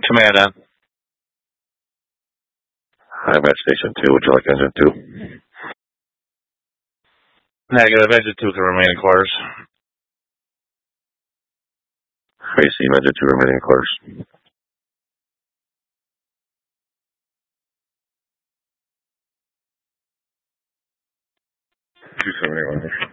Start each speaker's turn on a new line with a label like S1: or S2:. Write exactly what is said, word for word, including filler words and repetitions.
S1: Command on.
S2: I'm at station two. Would you like engine two?
S1: Negative. Engine two can remain in quarters.
S2: Receive engine two remaining in quarters. two seventy-one.